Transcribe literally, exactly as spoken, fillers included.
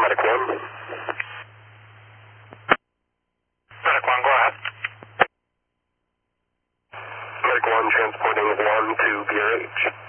Medic one. Medic one, go ahead. Medic one transporting one to B R H.